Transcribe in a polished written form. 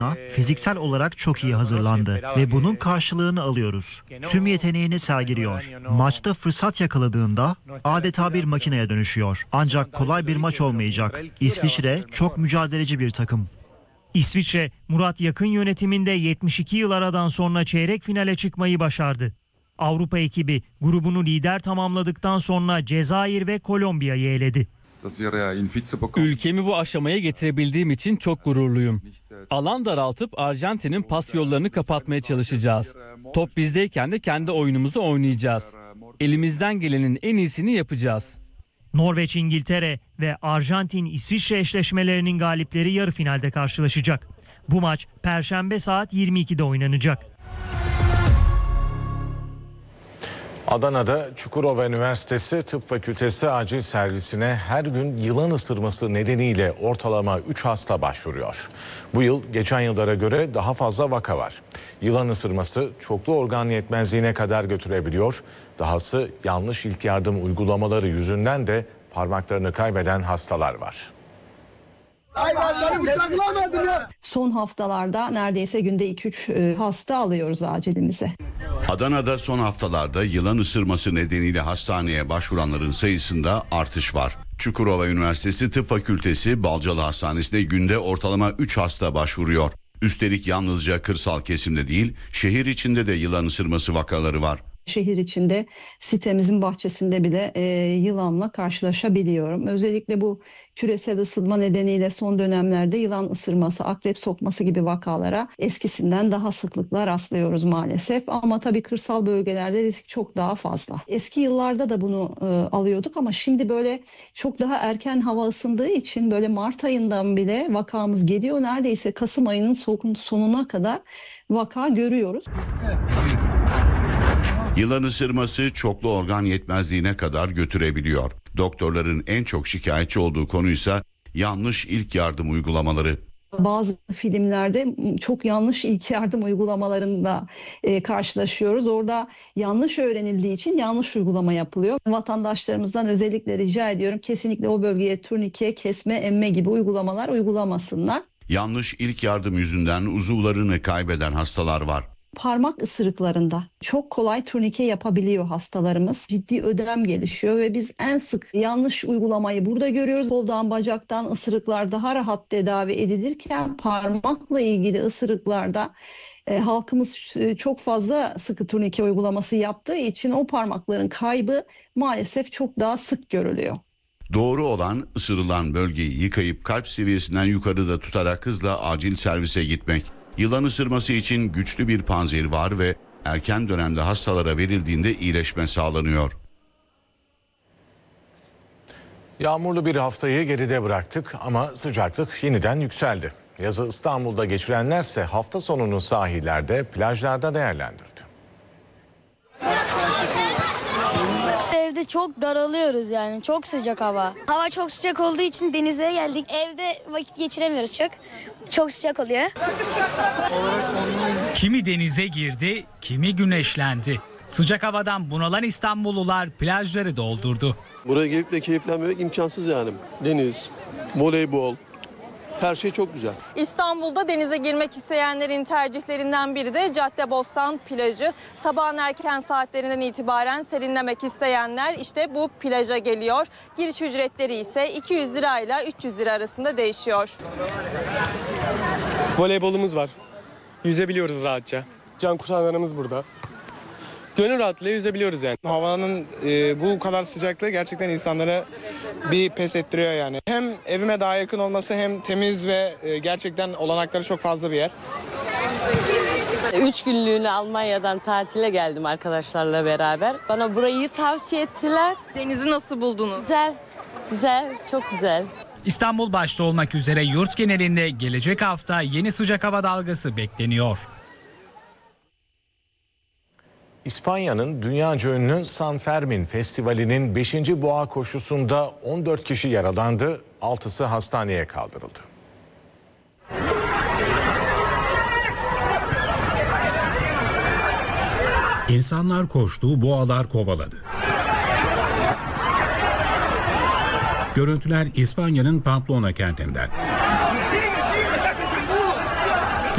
fiziksel olarak çok iyi hazırlandı ve bunun karşılığını alıyoruz. Tüm yeteneğini sergiliyor. Maçta fırsat yakaladığında adeta bir makineye dönüşüyor. Ancak kolay bir maç olmayacak. İsviçre çok mücadeleci bir takım. İsviçre, Murat Yakın yönetiminde 72 yıl aradan sonra çeyrek finale çıkmayı başardı. Avrupa ekibi grubunu lider tamamladıktan sonra Cezayir ve Kolombiya'yı eledi. Ülkemi bu aşamaya getirebildiğim için çok gururluyum. Alan daraltıp Arjantin'in pas yollarını kapatmaya çalışacağız. Top bizdeyken de kendi oyunumuzu oynayacağız. Elimizden gelenin en iyisini yapacağız. Norveç, İngiltere ve Arjantin-İsviçre eşleşmelerinin galipleri yarı finalde karşılaşacak. Bu maç Perşembe saat 22'de oynanacak. Adana'da Çukurova Üniversitesi Tıp Fakültesi acil servisine her gün yılan ısırması nedeniyle ortalama 3 hasta başvuruyor. Bu yıl geçen yıllara göre daha fazla vaka var. Yılan ısırması çoklu organ yetmezliğine kadar götürebiliyor. Dahası yanlış ilk yardım uygulamaları yüzünden de parmaklarını kaybeden hastalar var. Son haftalarda neredeyse günde 2-3 hasta alıyoruz acilimize. Adana'da son haftalarda yılan ısırması nedeniyle hastaneye başvuranların sayısında artış var. Çukurova Üniversitesi Tıp Fakültesi Balcalı Hastanesi'ne günde ortalama 3 hasta başvuruyor. Üstelik yalnızca kırsal kesimde değil, şehir içinde de yılan ısırması vakaları var. Şehir içinde sitemizin bahçesinde bile yılanla karşılaşabiliyorum. Özellikle bu küresel ısınma nedeniyle son dönemlerde yılan ısırması, akrep sokması gibi vakalara eskisinden daha sıklıkla rastlıyoruz maalesef. Ama tabii kırsal bölgelerde risk çok daha fazla. Eski yıllarda da bunu alıyorduk ama şimdi böyle çok daha erken hava ısındığı için böyle Mart ayından bile vakamız geliyor. Neredeyse Kasım ayının sonuna kadar vaka görüyoruz. Yılan ısırması çoklu organ yetmezliğine kadar götürebiliyor. Doktorların en çok şikayetçi olduğu konuysa yanlış ilk yardım uygulamaları. Bazı filmlerde çok yanlış ilk yardım uygulamalarında karşılaşıyoruz. Orada yanlış öğrenildiği için yanlış uygulama yapılıyor. Vatandaşlarımızdan özellikle rica ediyorum kesinlikle o bölgeye turnike, kesme, emme gibi uygulamalar uygulamasınlar. Yanlış ilk yardım yüzünden uzuvlarını kaybeden hastalar var. Parmak ısırıklarında çok kolay turnike yapabiliyor hastalarımız. Ciddi ödem gelişiyor ve biz en sık yanlış uygulamayı burada görüyoruz. Koldan, bacaktan ısırıklar daha rahat tedavi edilirken parmakla ilgili ısırıklarda halkımız çok fazla sıkı turnike uygulaması yaptığı için o parmakların kaybı maalesef çok daha sık görülüyor. Doğru olan ısırılan bölgeyi yıkayıp kalp seviyesinden yukarıda tutarak hızla acil servise gitmek. Yılan ısırması için güçlü bir panzehir var ve erken dönemde hastalara verildiğinde iyileşme sağlanıyor. Yağmurlu bir haftayı geride bıraktık ama sıcaklık yeniden yükseldi. Yazı İstanbul'da geçirenlerse hafta sonunu sahillerde, plajlarda değerlendirdi. Evde çok daralıyoruz yani. Çok sıcak hava. Hava çok sıcak olduğu için denize geldik. Evde vakit geçiremiyoruz çok. Çok sıcak oluyor. Kimi denize girdi, kimi güneşlendi. Sıcak havadan bunalan İstanbullular plajları doldurdu. Buraya gelip de keyiflenmemek imkansız yani. Deniz, voleybol, her şey çok güzel. İstanbul'da denize girmek isteyenlerin tercihlerinden biri de Caddebostan plajı. Sabahın erken saatlerinden itibaren serinlemek isteyenler işte bu plaja geliyor. Giriş ücretleri ise 200 lirayla 300 lira arasında değişiyor. Voleybolumuz var. Yüzebiliyoruz rahatça. Can kurtaranlarımız burada. Gönül rahatlığıyla yüzebiliyoruz yani. Havanın bu kadar sıcaklığı gerçekten insanlara bir pes ettiriyor yani. Hem evime daha yakın olması hem temiz ve gerçekten olanakları çok fazla bir yer. 3 günlüğüne Almanya'dan tatile geldim arkadaşlarla beraber. Bana burayı tavsiye ettiler. Denizi nasıl buldunuz? Güzel, güzel, çok güzel. İstanbul başta olmak üzere yurt genelinde gelecek hafta yeni sıcak hava dalgası bekleniyor. İspanya'nın dünyaca ünlü San Fermin Festivali'nin 5. boğa koşusunda 14 kişi yaralandı, 6'sı hastaneye kaldırıldı. İnsanlar koştu, boğalar kovaladı. Görüntüler İspanya'nın Pamplona kentinden.